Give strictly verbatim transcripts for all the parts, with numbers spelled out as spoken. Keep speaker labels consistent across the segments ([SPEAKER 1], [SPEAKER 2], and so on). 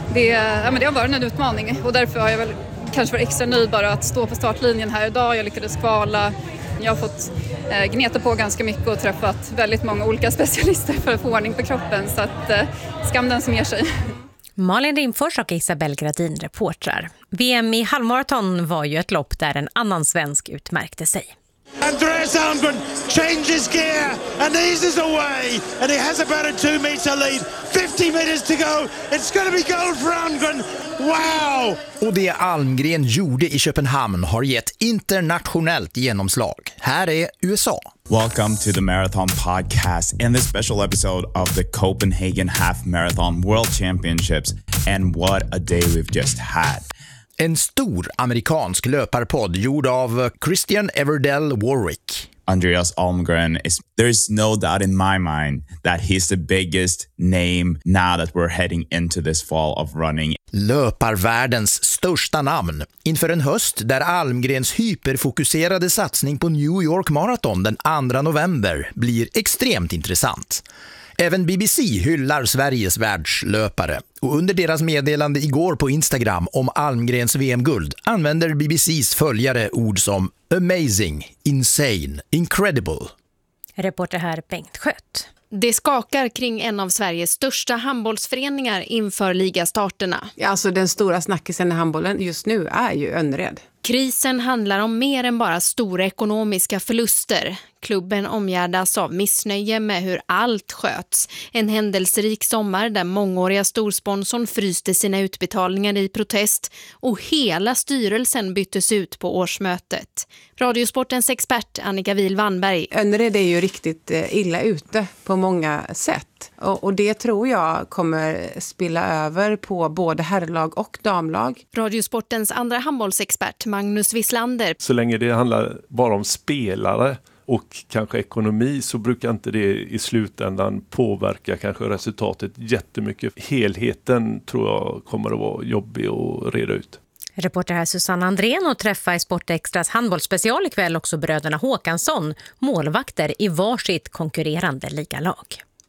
[SPEAKER 1] det, ja, men det har varit en utmaning och därför har jag väl kanske varit extra nöjd bara att stå på startlinjen här idag. Jag lyckades kvala. Jag har fått eh, gneta på ganska mycket och träffat väldigt många olika specialister för att få ordning på kroppen. Så att eh, skam den som ger sig.
[SPEAKER 2] Malin Rimfors och Isabel Gradin reportrar. V M i halvmaraton var ju ett lopp där en annan svensk utmärkte sig.
[SPEAKER 3] Andreas Almgren changes gear and eases away and he has about a two meter lead. fifty meters to go. It's going to be gold for Almgren. Wow!
[SPEAKER 4] Och det Almgren gjorde i Köpenhamn har gett internationellt genomslag. Här är U S A.
[SPEAKER 5] Welcome to the Marathon Podcast and this special episode of the Copenhagen Half Marathon World Championships. And what a day we've just had.
[SPEAKER 4] En stor amerikansk löparpodd gjord av Christian Everdell Warwick.
[SPEAKER 5] Andreas Almgren is, there is no doubt in my mind that he's the biggest name now that we're heading into this fall of running.
[SPEAKER 4] Löparvärldens största namn inför en höst där Almgrens hyperfokuserade satsning på New York Marathon den andra november blir extremt intressant. Även B B C hyllar Sveriges världslöpare och under deras meddelande igår på Instagram om Almgrens V M-guld använder B B C:s följare ord som amazing, insane, incredible.
[SPEAKER 2] Reporter här Bengt Skött.
[SPEAKER 6] Det skakar kring en av Sveriges största handbollsföreningar inför ligastarterna.
[SPEAKER 7] Ja, alltså den stora snackisen i handbollen just nu är ju Önnered.
[SPEAKER 6] Krisen handlar om mer än bara stora ekonomiska förluster. Klubben omgärdas av missnöje med hur allt sköts. En händelserik sommar där mångåriga storsponsorn fryste sina utbetalningar i protest och hela styrelsen byttes ut på årsmötet. Radiosportens expert Annika Wihl-Wannberg.
[SPEAKER 7] Önnered är ju riktigt illa ute på många sätt. Och, och det tror jag kommer spilla över på både herrlag och damlag.
[SPEAKER 6] Radiosportens andra handbollsexpert Magnus Wislander.
[SPEAKER 8] Så länge det handlar bara om spelare och kanske ekonomi så brukar inte det i slutändan påverka kanske resultatet jättemycket. Helheten tror jag kommer att vara jobbig att reda ut.
[SPEAKER 2] Reporter här Susanne Andrén och träffa i Sportextras handbollsspecial ikväll också bröderna Håkansson, målvakter i varsitt konkurrerande ligalag.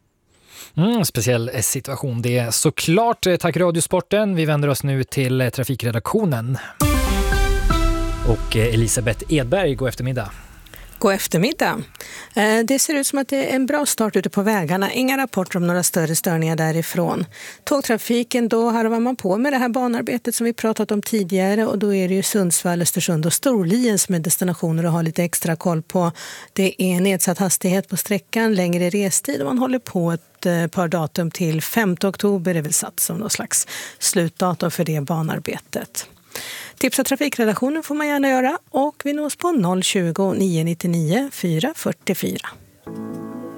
[SPEAKER 9] Mm, speciell situation det är såklart. Tack Radiosporten. Vi vänder oss nu till trafikredaktionen. Och Elisabeth Edberg, god eftermiddag.
[SPEAKER 10] God eftermiddag. Det ser ut som att det är en bra start ute på vägarna. Inga rapporter om några större störningar därifrån. Tågtrafiken, då harvar man på med det här banarbetet som vi pratat om tidigare. Och då är det ju Sundsvall, Östersund och Storlien som är destinationer att ha lite extra koll på. Det är nedsatt hastighet på sträckan, längre restid och man håller på ett par datum till femte oktober. Det är väl satt som någon slags slutdatum för det banarbetet. Tipsa trafikredaktionen får man gärna göra och vi nås på noll tjugo, nio nio nio, fyra fyra fyra.